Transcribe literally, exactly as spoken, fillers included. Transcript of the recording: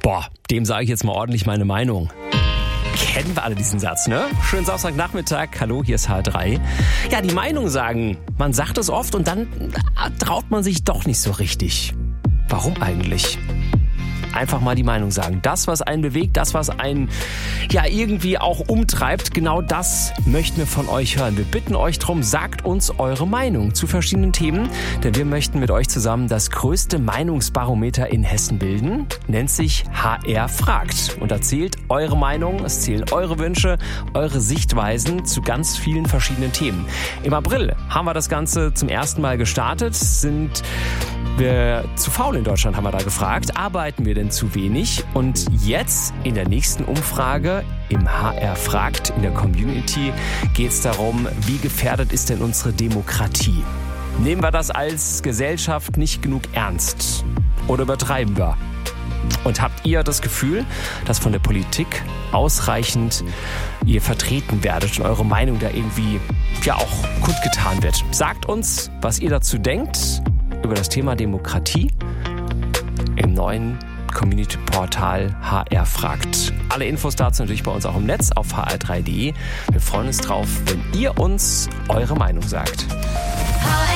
Boah, dem sage ich jetzt mal ordentlich meine Meinung. Kennen wir alle diesen Satz, ne? Schönen Samstagnachmittag. Hallo, hier ist H drei. Ja, die Meinung sagen. Man sagt es oft und dann traut man sich doch nicht so richtig. Warum eigentlich? Einfach mal die Meinung sagen. Das, was einen bewegt, das, was einen ja irgendwie auch umtreibt, genau das möchten wir von euch hören. Wir bitten euch drum, sagt uns eure Meinung zu verschiedenen Themen, denn wir möchten mit euch zusammen das größte Meinungsbarometer in Hessen bilden. Nennt sich H R fragt und erzählt eure Meinung, es zählen eure Wünsche, eure Sichtweisen zu ganz vielen verschiedenen Themen. Im April haben wir das Ganze zum ersten Mal gestartet, sind wir zu faul in Deutschland, haben wir da gefragt. Arbeiten wir denn zu wenig? Und jetzt in der nächsten Umfrage im H R fragt in der Community geht es darum, wie gefährdet ist denn unsere Demokratie? Nehmen wir das als Gesellschaft nicht genug ernst? Oder übertreiben wir? Und habt ihr das Gefühl, dass von der Politik ausreichend ihr vertreten werdet und eure Meinung da irgendwie ja auch kundgetan wird? Sagt uns, was ihr dazu denkt über das Thema Demokratie im neuen Community-Portal H R fragt. Alle Infos dazu natürlich bei uns auch im Netz auf h r drei punkt d e. Wir freuen uns drauf, wenn ihr uns eure Meinung sagt. H R